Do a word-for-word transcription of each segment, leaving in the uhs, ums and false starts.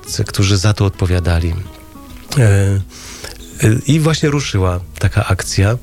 świeccy, którzy za to odpowiadali. I właśnie ruszyła taka akcja.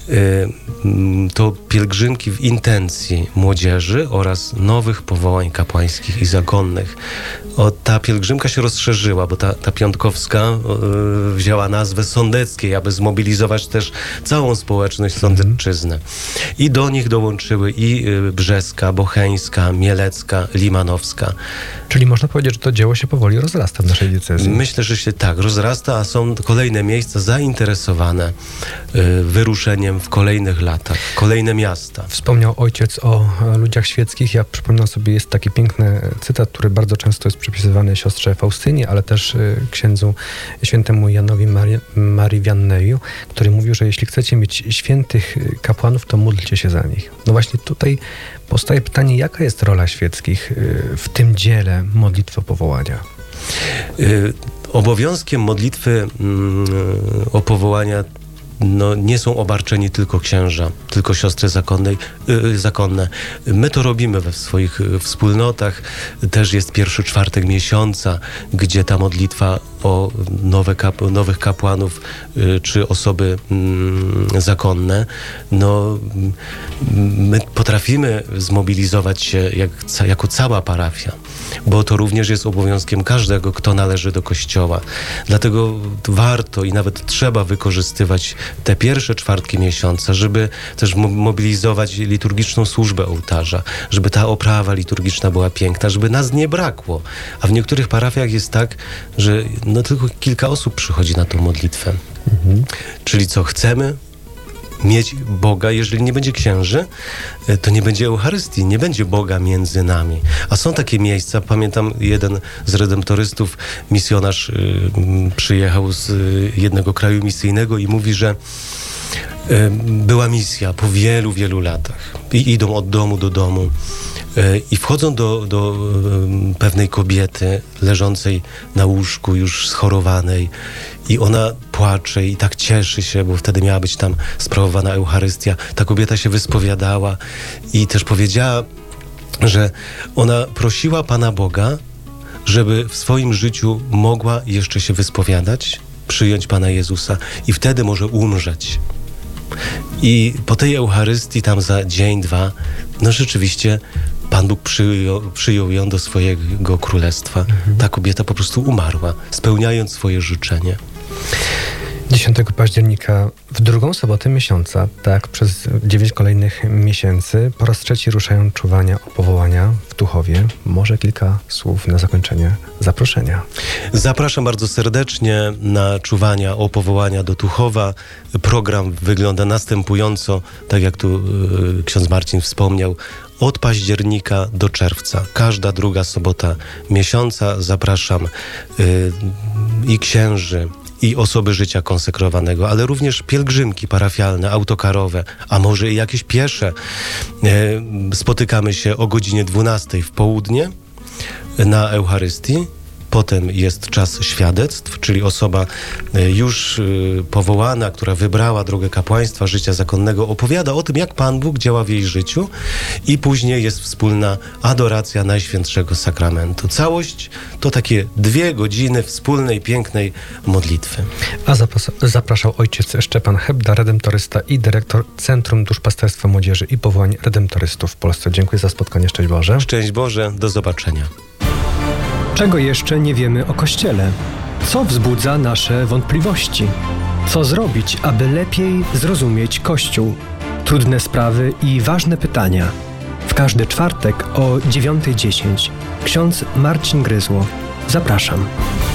To pielgrzymki w intencji młodzieży oraz nowych powołań kapłańskich i zakonnych. O, ta pielgrzymka się rozszerzyła, bo ta, ta piątkowska e, wzięła nazwę Sądeckiej, aby zmobilizować też całą społeczność sądecczyzny. I do nich dołączyły i brzeska, bocheńska, mielecka, limanowska. Czyli można powiedzieć, że to dzieło się powoli rozrasta w naszej diecezji. Myślę, że się tak rozrasta, a są kolejne miejsca zainteresowane y, wyruszeniem w kolejnych latach, kolejne miasta. Wspomniał ojciec o ludziach świeckich. Ja przypominam sobie, jest taki piękny cytat, który bardzo często jest przypisywany siostrze Faustynie, ale też y, księdzu świętemu Janowi Mari- Marii Wianneju, który mówił, że jeśli chcecie mieć świętych kapłanów, to módlcie się za nich. No właśnie tutaj powstaje pytanie, jaka jest rola świeckich y, w tym dziele modlitwy powołania? Y, obowiązkiem modlitwy y, o powołania no, nie są obarczeni tylko księża, tylko siostry zakonnej, yy, zakonne. My to robimy we swoich wspólnotach. Też jest pierwszy czwartek miesiąca, gdzie ta modlitwa o nowe kap- nowych kapłanów yy, czy osoby yy, zakonne, no my potrafimy zmobilizować się jak, ca- jako cała parafia, bo to również jest obowiązkiem każdego, kto należy do Kościoła. Dlatego warto i nawet trzeba wykorzystywać te pierwsze czwartki miesiąca, żeby też mobilizować liturgiczną służbę ołtarza, żeby ta oprawa liturgiczna była piękna, żeby nas nie brakło. A w niektórych parafiach jest tak, że no tylko kilka osób przychodzi na tą modlitwę. Mhm. Czyli co, chcemy mieć Boga, jeżeli nie będzie księży, to nie będzie Eucharystii, nie będzie Boga między nami. A są takie miejsca, pamiętam jeden z redemptorystów, misjonarz y, przyjechał z y, jednego kraju misyjnego i mówi, że y, była misja po wielu, wielu latach i idą od domu do domu y, i wchodzą do, do y, pewnej kobiety leżącej na łóżku, już schorowanej, i ona płacze i tak cieszy się, bo wtedy miała być tam sprawowana Eucharystia. Ta kobieta się wyspowiadała i też powiedziała, że ona prosiła Pana Boga, żeby w swoim życiu mogła jeszcze się wyspowiadać, przyjąć Pana Jezusa i wtedy może umrzeć. I po tej Eucharystii tam za dzień, dwa, no rzeczywiście Pan Bóg przyjął, przyjął ją do swojego królestwa. Mhm. Ta kobieta po prostu umarła, spełniając swoje życzenie. dziesiątego października w drugą sobotę miesiąca, tak, przez dziewięć kolejnych miesięcy, po raz trzeci ruszają czuwania o powołania w Tuchowie. Może kilka słów na zakończenie zaproszenia. Zapraszam bardzo serdecznie na czuwania o powołania do Tuchowa. Program wygląda następująco, tak jak tu y, ksiądz Marcin wspomniał, od października do czerwca. Każda druga sobota miesiąca zapraszam y, i księży, i osoby życia konsekrowanego, ale również pielgrzymki parafialne, autokarowe, a może i jakieś piesze. E, spotykamy się o godzinie dwunastej w południe na Eucharystii. Potem jest czas świadectw, czyli osoba już powołana, która wybrała drogę kapłaństwa, życia zakonnego, opowiada o tym, jak Pan Bóg działa w jej życiu, i później jest wspólna adoracja Najświętszego Sakramentu. Całość to takie dwie godziny wspólnej, pięknej modlitwy. A zapras- zapraszał ojciec Szczepan Hebda, redemptorysta i dyrektor Centrum Duszpasterstwa Młodzieży i Powołań Redemptorystów w Polsce. Dziękuję za spotkanie. Szczęść Boże. Szczęść Boże. Do zobaczenia. Czego jeszcze nie wiemy o Kościele? Co wzbudza nasze wątpliwości? Co zrobić, aby lepiej zrozumieć Kościół? Trudne sprawy i ważne pytania. W każdy czwartek o dziewiąta dziesięć. Ksiądz Marcin Gryzło. Zapraszam.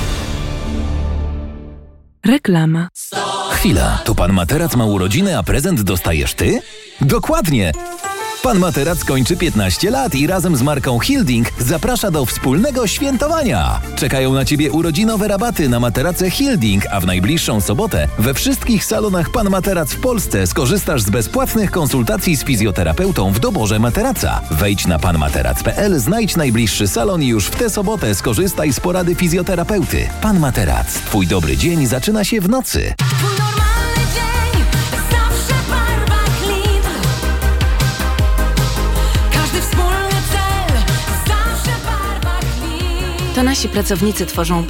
Reklama. Chwila, to pan Materac ma urodziny, a prezent dostajesz ty? Dokładnie! Pan Materac kończy piętnaście lat i razem z marką Hilding zaprasza do wspólnego świętowania. Czekają na Ciebie urodzinowe rabaty na materace Hilding, a w najbliższą sobotę we wszystkich salonach Pan Materac w Polsce skorzystasz z bezpłatnych konsultacji z fizjoterapeutą w doborze materaca. Wejdź na pan materac kropka p l, znajdź najbliższy salon i już w tę sobotę skorzystaj z porady fizjoterapeuty. Pan Materac. Twój dobry dzień zaczyna się w nocy. To nasi pracownicy tworzą